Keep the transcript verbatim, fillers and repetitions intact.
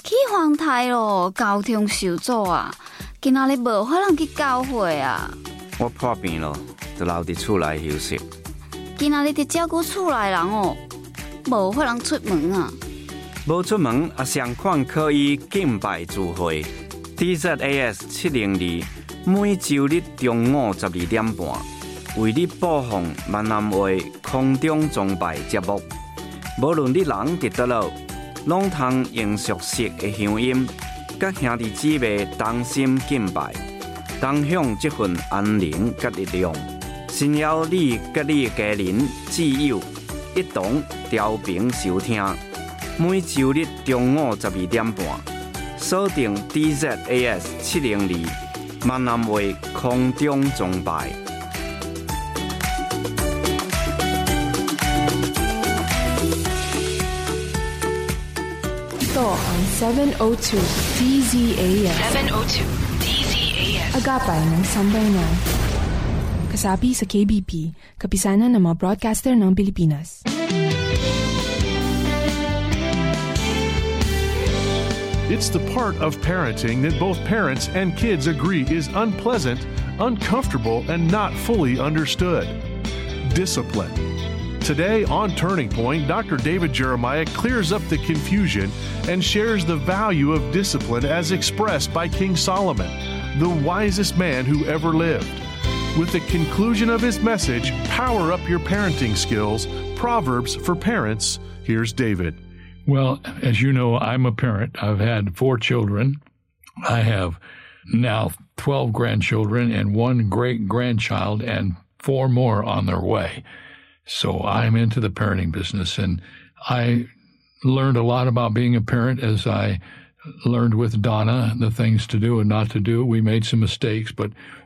去皇台咯，交通受阻啊，今仔日无法通去教会啊。 我破病咯，就留伫厝内休息。 今仔日伫照顾厝内人哦，无法通出门啊。 无出门也上款可以敬拜聚会 D Z A S 七零二，每周日中午十二点半，为你播放闽南话空中崇拜节目。无论你人伫倒落，拢通用熟悉的乡音，甲兄弟姊妹同心敬拜，同享这份安宁甲力量。xin邀你甲你的家人挚友一同调频收听。每周日中午十二点半，锁定 D Z A S 七零二闽南话空中崇拜。 Ito ang seven oh two D Z A S. seven oh two D Z A S. Agapay ng Sambayanan. Kasapi sa K B P, kapisanan ng mga broadcaster ng Pilipinas. It's the part of parenting that both parents and kids agree is unpleasant, uncomfortable, and not fully understood. Discipline. Today on Turning Point, Doctor David Jeremiah clears up the confusion and shares the value of discipline as expressed by King Solomon, the wisest man who ever lived. With the conclusion of his message, Power Up Your Parenting Skills, Proverbs for Parents, here's David. Well, as you know, I'm a parent. I've had four children. I have now twelve grandchildren and one great-grandchild and four more on their way. So I'm into the parenting business, and I learned a lot about being a parent as I learned with Donna the things to do and not to do. We made some mistakes, but